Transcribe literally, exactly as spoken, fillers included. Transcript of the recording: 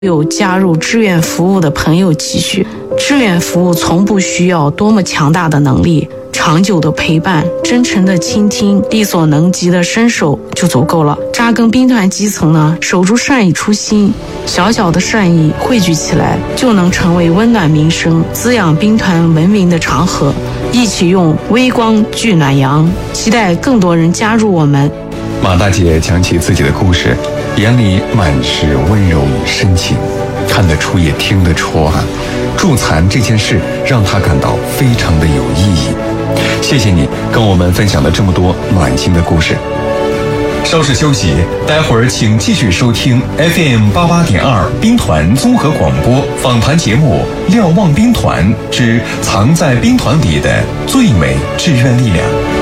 有加入志愿服务的朋友期许，志愿服务从不需要多么强大的能力，长久的陪伴，真诚的倾听，力所能及的伸手就足够了。扎根兵团基层呢，守住善意初心，小小的善意汇聚起来，就能成为温暖民生、滋养兵团文明的长河。一起用微光聚暖阳，期待更多人加入我们。 马大姐讲起自己的故事，眼里满是温柔深情，看得出也听得出啊，助残这件事让她感到非常的有意义。谢谢你跟我们分享了这么多暖心的故事。稍事休息，待会儿请继续收听 F M 八八点二兵团综合广播访谈节目《瞭望兵团之藏在兵团里的最美志愿力量》。